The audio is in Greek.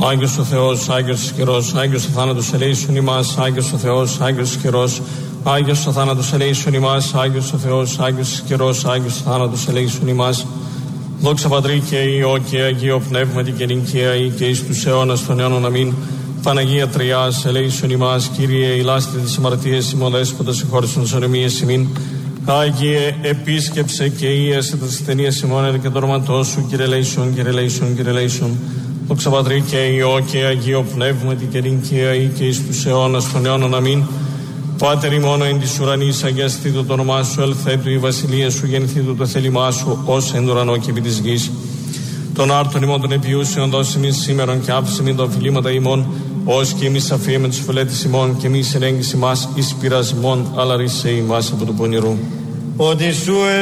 Άγιος ο Θεός, Άγιος ισχυρός, Άγιος ο θάνατος ελέησον ημάς, Άγιος ο Θεός, Άγιος ισχυρός, Άγιος ο θάνατος ελέησον ημάς, Άγιος ο Θεός, Άγιος ισχυρός, Άγιος ο θάνατος ελέησον ημάς. Δόξα Πατρί και Υιό και Αγίο Πνεύματι και νυν και αεί και εις τους αιώνας των αιώνων αμήν. Παναγία Τριάς, ελέησον ημάς, Κύριε, ηλάστε τις αμαρτίες ημών, Δέσποτα, συγχώρησον τις ορεμίες ημίν. Άγιε, επίσκεψε και ίεσε τις ασθενείες ημών και το όνομα σου, Κύριε ελέησον, Κύριε ελέησον, Κύριε ελέησον. Δόξα Πατρί και Υιό και Αγίο Πνεύματι και νυν και αεί και εις τους αιώνας των αιώνων αμήν. Πάτερ ημών εν της ουρανής, αγιαστήτω το όνομά σου, ελθέτου η βασιλεία σου, γεννηθήτω το θέλημά σου, ως εν ουρανό και επί της γης. Των άρτων ημών των επιούσεων δώσει ημίν σήμερον και άφησε ημίν τα οφειλήματα ημών, ως και εμείς αφιέμε τους φυλέτης ημών και εμείς ενέγγιση μας εις πειρασμών, αλλά ρίσε ημάς από του πονηρού. Ότι σου